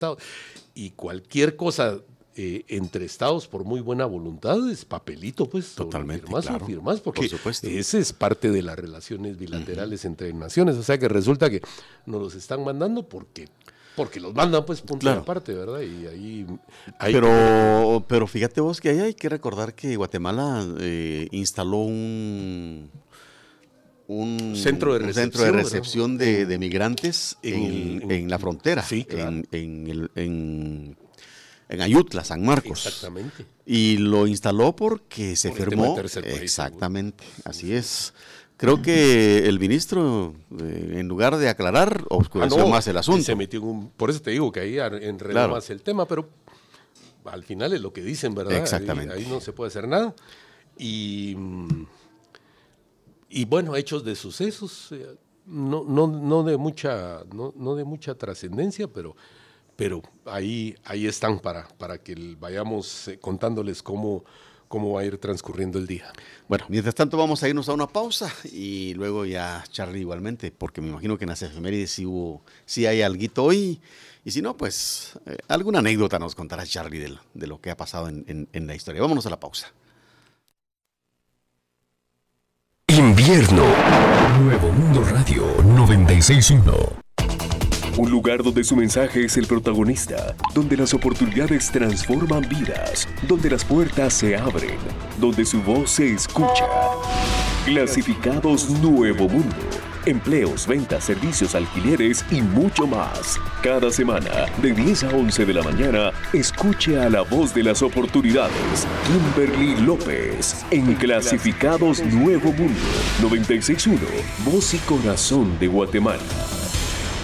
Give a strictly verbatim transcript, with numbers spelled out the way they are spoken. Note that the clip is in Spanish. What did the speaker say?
Estados. Y cualquier cosa eh, entre Estados, por muy buena voluntad, es papelito, pues. Totalmente, firmas claro. o firmas, porque por ese es parte de las relaciones bilaterales uh-huh. entre naciones. O sea que resulta que nos los están mandando porque... Porque los mandan, pues, punto claro. de aparte, ¿verdad? Y ahí... ahí pero, que... pero fíjate vos que ahí hay que recordar que Guatemala eh, instaló un... un centro de recepción, un centro de, recepción de, de migrantes en, en, en, en la frontera, sí, claro. en, en, el, en, en Ayutla, San Marcos. Exactamente. Y lo instaló porque se Por firmó. País, exactamente, seguro. Así sí. es. Creo que el ministro, eh, en lugar de aclarar, oscureció ah, no, más el asunto. Se metió en un, por eso te digo que ahí enredó claro. más el tema, pero al final es lo que dicen, ¿verdad? Exactamente. Ahí, ahí no se puede hacer nada. Y, y bueno, hechos de sucesos, no, no, no de mucha, no, no de mucha trascendencia, pero, pero ahí, ahí están para, para que vayamos contándoles cómo... cómo va a ir transcurriendo el día. Bueno, mientras tanto vamos a irnos a una pausa y luego ya Charlie igualmente, porque me imagino que en las efemérides sí, hubo, sí hay alguito hoy, y si no, pues eh, alguna anécdota nos contará Charlie de lo, de lo que ha pasado en, en, en la historia. Vámonos a la pausa. Invierno. Nuevo Mundo Radio noventa y seis punto uno. Un lugar donde su mensaje es el protagonista, donde las oportunidades transforman vidas, donde las puertas se abren, donde su voz se escucha. Clasificados Nuevo Mundo. Empleos, ventas, servicios, alquileres y mucho más. Cada semana, de diez a once de la mañana, escuche a la voz de las oportunidades, Kimberly López, en Clasificados Nuevo Mundo, noventa y seis punto uno, voz y corazón de Guatemala.